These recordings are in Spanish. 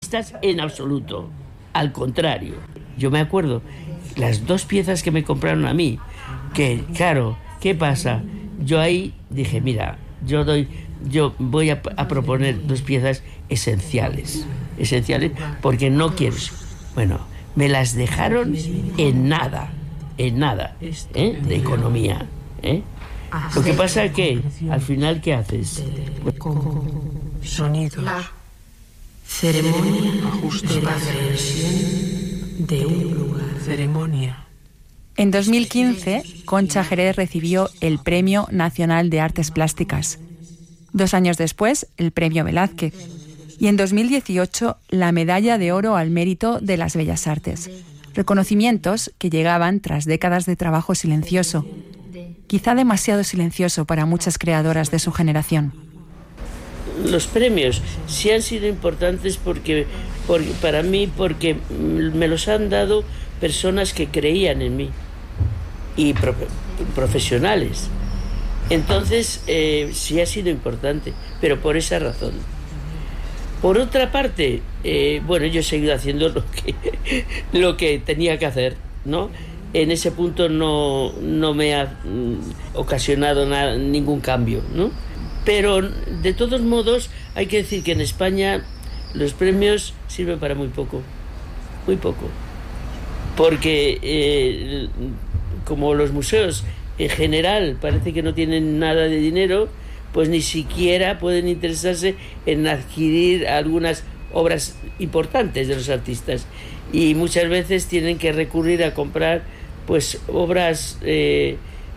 artistas en absoluto. Al contrario, yo me acuerdo las 2 piezas que me compraron a mí, que claro, ¿qué pasa? Yo ahí dije, mira, yo voy a proponer 2 piezas esenciales, porque no quiero. Bueno, me las dejaron en nada, de economía, ¿eh? Lo que pasa es que al final, ¿qué haces? Sonido. La ceremonia de comprensión de un lugar. Ceremonia. En 2015, Concha Jerez recibió el Premio Nacional de Artes Plásticas. 2 años después, el Premio Velázquez. Y en 2018, la Medalla de Oro al Mérito de las Bellas Artes. Reconocimientos que llegaban tras décadas de trabajo silencioso. Quizá demasiado silencioso para muchas creadoras de su generación. Los premios sí han sido importantes para mí, porque me los han dado personas que creían en mí y profesionales. Entonces sí ha sido importante, pero por esa razón. Por otra parte, yo he seguido haciendo lo que tenía que hacer, ¿no? En ese punto no me ha ocasionado ningún cambio, ¿no? Pero de todos modos hay que decir que en España los premios sirven para muy poco, porque como los museos en general parece que no tienen nada de dinero, pues ni siquiera pueden interesarse en adquirir algunas obras importantes de los artistas, y muchas veces tienen que recurrir a comprar pues obras de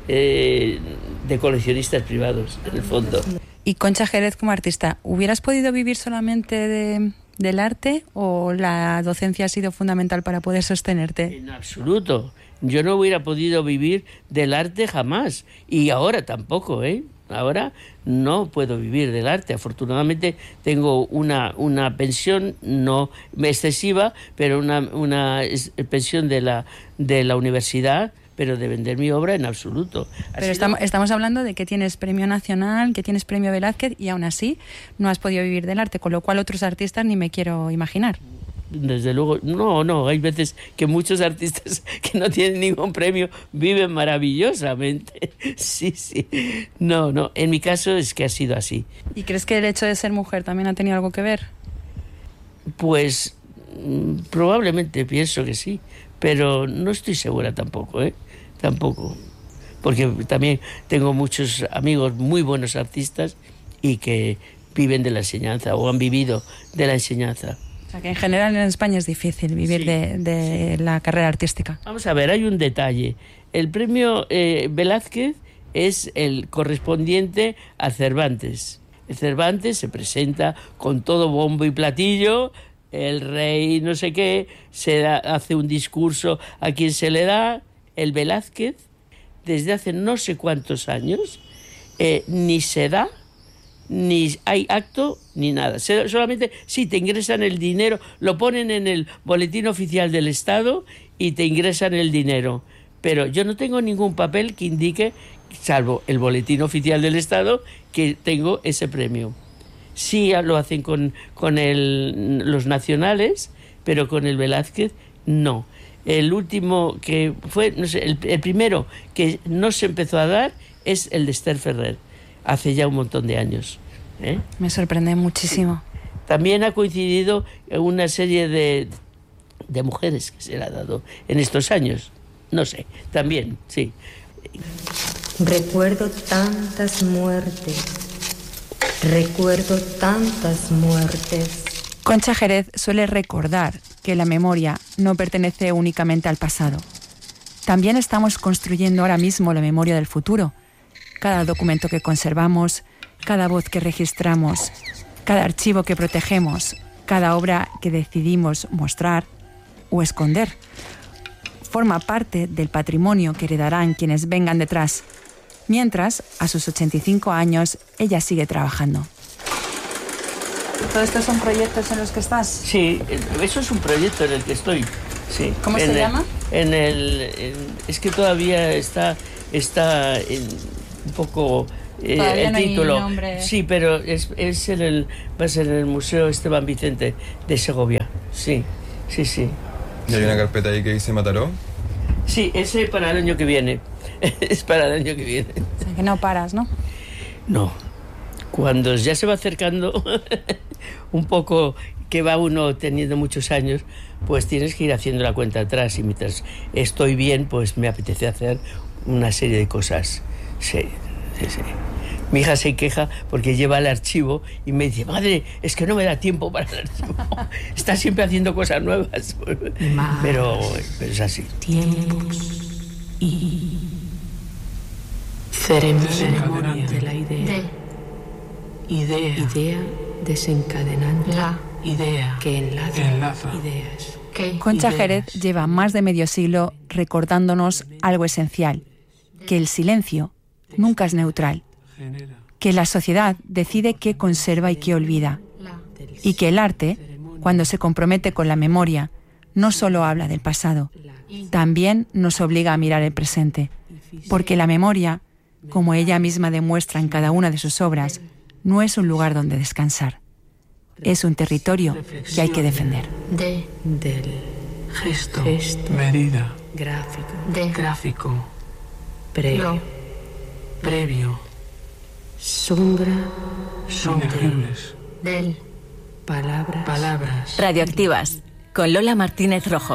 coleccionistas privados, en el fondo. Y Concha Jerez, como artista, ¿hubieras podido vivir solamente del arte, o la docencia ha sido fundamental para poder sostenerte? En absoluto. Yo no hubiera podido vivir del arte jamás, y ahora tampoco, ¿eh? Ahora no puedo vivir del arte. Afortunadamente tengo una pensión no excesiva, pero una pensión de la universidad, pero de vender mi obra en absoluto. Pero estamos hablando de que tienes premio nacional, que tienes premio Velázquez, y aún así no has podido vivir del arte, con lo cual otros artistas ni me quiero imaginar. Desde luego, no, hay veces que muchos artistas que no tienen ningún premio viven maravillosamente. Sí, no, en mi caso es que ha sido así. ¿Y crees que el hecho de ser mujer también ha tenido algo que ver? Pues probablemente pienso que sí, pero no estoy segura tampoco, tampoco, porque también tengo muchos amigos muy buenos artistas y que viven de la enseñanza o han vivido de la enseñanza. O sea, que en general en España es difícil vivir de la carrera artística. Vamos a ver, hay un detalle. El premio Velázquez es el correspondiente a Cervantes. El Cervantes se presenta con todo bombo y platillo, el rey no sé qué, hace un discurso a quien se le da. El Velázquez, desde hace no sé cuántos años, ni se da, ni hay acto, ni nada. Solamente si te ingresan el dinero, lo ponen en el boletín oficial del Estado y te ingresan el dinero. Pero yo no tengo ningún papel que indique, salvo el boletín oficial del Estado, que tengo ese premio. Sí lo hacen con los nacionales, pero con el Velázquez no. El último que fue, no sé, el primero que no se empezó a dar es el de Esther Ferrer, hace ya un montón de años. Me sorprende muchísimo. También ha coincidido una serie de mujeres que se le ha dado en estos años. No sé, también, sí. Recuerdo tantas muertes. Concha Jerez suele recordar que la memoria no pertenece únicamente al pasado. También estamos construyendo ahora mismo la memoria del futuro. Cada documento que conservamos, cada voz que registramos, cada archivo que protegemos, cada obra que decidimos mostrar o esconder, forma parte del patrimonio que heredarán quienes vengan detrás. Mientras, a sus 85 años, ella sigue trabajando. ¿Todos estos son proyectos en los que estás? Sí, eso es un proyecto en el que estoy. Sí. ¿Cómo se llama? Es que todavía está un poco Todavía el no hay título. nombre. Sí, pero va a ser en el Museo Esteban Vicente de Segovia. Sí. ¿Y hay una carpeta ahí que dice Mataró? Sí, ese para el año que viene. Es para el año que viene. O sea, que no paras, ¿no? No. Cuando ya se va acercando un poco, que va uno teniendo muchos años, pues tienes que ir haciendo la cuenta atrás, y mientras estoy bien, pues me apetece hacer una serie de cosas. Sí. Mi hija se queja porque lleva el archivo y me dice: madre, es que no me da tiempo para el archivo. Está siempre haciendo cosas nuevas. Pero es así. Tiempos y ceremonia de la idea. Idea desencadenante. La idea que enlaza ideas. Concha Jerez lleva más de medio siglo recordándonos algo esencial: que el silencio nunca es neutral, que la sociedad decide qué conserva y qué olvida, y que el arte, cuando se compromete con la memoria, no solo habla del pasado, también nos obliga a mirar el presente, porque la memoria, como ella misma demuestra en cada una de sus obras, no es un lugar donde descansar, es un territorio que hay que defender. Del gesto. Medida. Gráfico. Previo. Sombra. Inegibles. Del. Palabras. Radioactivas, con Lola Martínez Rojo.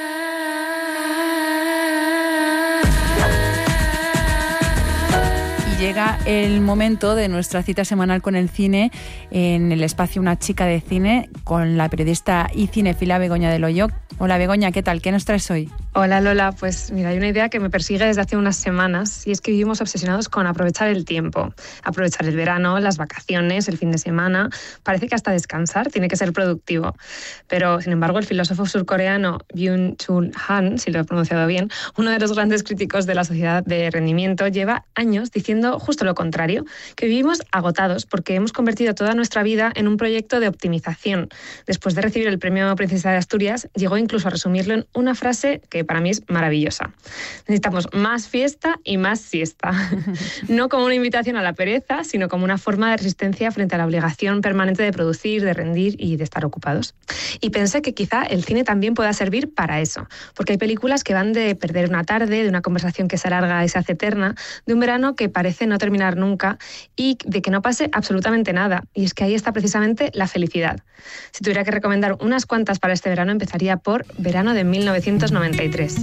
Llega el momento de nuestra cita semanal con el cine en el espacio Una chica de cine con la periodista y cinefila Begoña del Hoyo. Hola Begoña, ¿qué tal? ¿Qué nos traes hoy? Hola Lola, pues mira, hay una idea que me persigue desde hace unas semanas y es que vivimos obsesionados con aprovechar el tiempo, aprovechar el verano, las vacaciones, el fin de semana. Parece que hasta descansar tiene que ser productivo. Pero, sin embargo, el filósofo surcoreano Byung-Chul Han, si lo he pronunciado bien, uno de los grandes críticos de la sociedad de rendimiento, lleva años diciendo justo lo contrario, que vivimos agotados porque hemos convertido toda nuestra vida en un proyecto de optimización. Después de recibir el premio Princesa de Asturias, llegó incluso a resumirlo en una frase que para mí es maravillosa. Necesitamos más fiesta y más siesta. No como una invitación a la pereza, sino como una forma de resistencia frente a la obligación permanente de producir, de rendir y de estar ocupados. Y pensé que quizá el cine también pueda servir para eso, porque hay películas que van de perder una tarde, de una conversación que se alarga y se hace eterna, de un verano que parece no terminar nunca y de que no pase absolutamente nada. Y es que ahí está precisamente la felicidad. Si tuviera que recomendar unas cuantas para este verano, empezaría por Verano de 1993.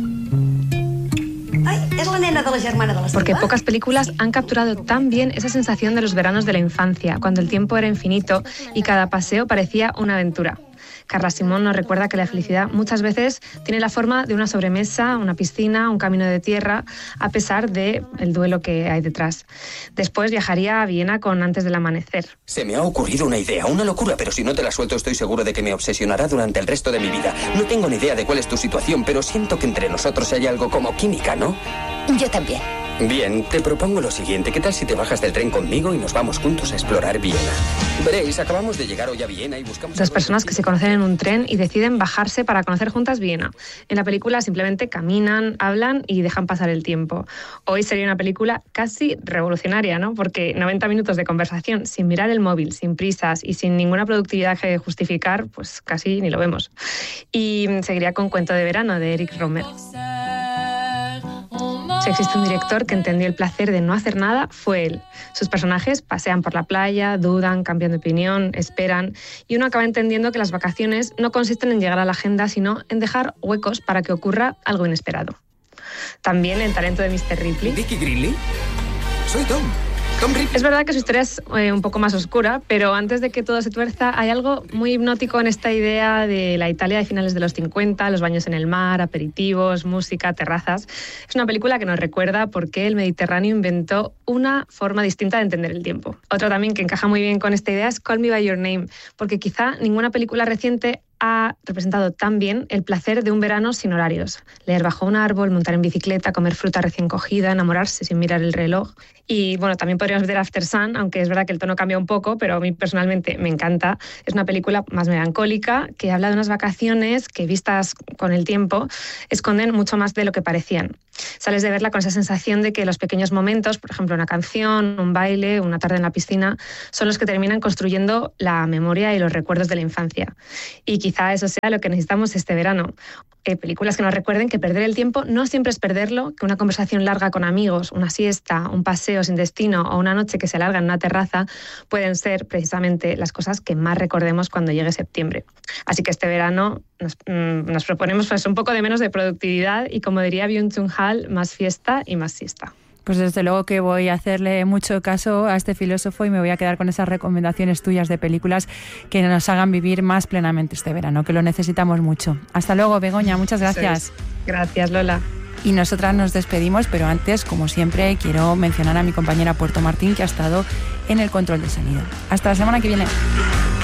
Ai, és la nena de la germana de la Porque pocas películas han capturado tan bien esa sensación de los veranos de la infancia, cuando el tiempo era infinito y cada paseo parecía una aventura. Carla Simón nos recuerda que la felicidad muchas veces tiene la forma de una sobremesa, una piscina, un camino de tierra, a pesar del duelo que hay detrás. Después viajaría a Viena con Antes del amanecer. Se me ha ocurrido una idea, una locura, pero si no te la suelto estoy seguro de que me obsesionará durante el resto de mi vida. No tengo ni idea de cuál es tu situación, pero siento que entre nosotros hay algo como química, ¿no? Yo también. Bien, te propongo lo siguiente. ¿Qué tal si te bajas del tren conmigo y nos vamos juntos a explorar Viena? Veréis, acabamos de llegar hoy a Viena y buscamos... Dos personas que se conocen en un tren y deciden bajarse para conocer juntas Viena. En la película simplemente caminan, hablan y dejan pasar el tiempo. Hoy sería una película casi revolucionaria, ¿no? Porque 90 minutos de conversación sin mirar el móvil, sin prisas y sin ninguna productividad que justificar, pues casi ni lo vemos. Y seguiría con Cuento de verano, de Eric Rohmer. Si existe un director que entendió el placer de no hacer nada, fue él. Sus personajes pasean por la playa, dudan, cambian de opinión, esperan, y uno acaba entendiendo que las vacaciones no consisten en llegar a la agenda, sino en dejar huecos para que ocurra algo inesperado. También el talento de Mr. Ripley. ¿Vicky Greenlee? Soy Tom Ripley. Es verdad que su historia es un poco más oscura, pero antes de que todo se tuerza, hay algo muy hipnótico en esta idea de la Italia de finales de los 50, los baños en el mar, aperitivos, música, terrazas. Es una película que nos recuerda por qué el Mediterráneo inventó una forma distinta de entender el tiempo. Otra también que encaja muy bien con esta idea es Call Me By Your Name, porque quizá ninguna película reciente ha representado tan bien el placer de un verano sin horarios. Leer bajo un árbol, montar en bicicleta, comer fruta recién cogida, enamorarse sin mirar el reloj. Y bueno, también podríamos ver After Sun, aunque es verdad que el tono cambia un poco, pero a mí personalmente me encanta. Es una película más melancólica que habla de unas vacaciones que, vistas con el tiempo, esconden mucho más de lo que parecían. Sales de verla con esa sensación de que los pequeños momentos, por ejemplo una canción, un baile, una tarde en la piscina, son los que terminan construyendo la memoria y los recuerdos de la infancia. Y quizá eso sea lo que necesitamos este verano. Películas que nos recuerden que perder el tiempo no siempre es perderlo, que una conversación larga con amigos, una siesta, un paseo sin destino o una noche que se alarga en una terraza pueden ser precisamente las cosas que más recordemos cuando llegue septiembre. Así que este verano nos proponemos pues, un poco de menos de productividad y, como diría Byung-Chul Han, más fiesta y más siesta. Pues desde luego que voy a hacerle mucho caso a este filósofo y me voy a quedar con esas recomendaciones tuyas de películas que nos hagan vivir más plenamente este verano, que lo necesitamos mucho. Hasta luego, Begoña, muchas gracias. Gracias, Lola. Y nosotras nos despedimos, pero antes, como siempre, quiero mencionar a mi compañera Puerto Martín, que ha estado en el control de sonido. Hasta la semana que viene.